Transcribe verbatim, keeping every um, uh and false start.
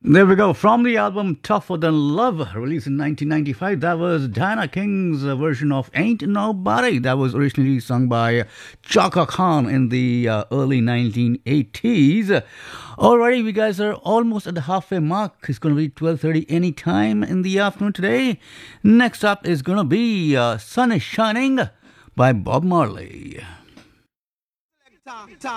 There we go. From the album Tougher Than Love, released in nineteen ninety-five, that was Diana King's uh, version of Ain't Nobody. That was originally sung by Chaka Khan in the uh, early nineteen eighties. Alrighty, we guys are almost at the halfway mark. It's going to be twelve thirty any time in the afternoon today. Next up is going to be uh, Sun is Shining by Bob Marley.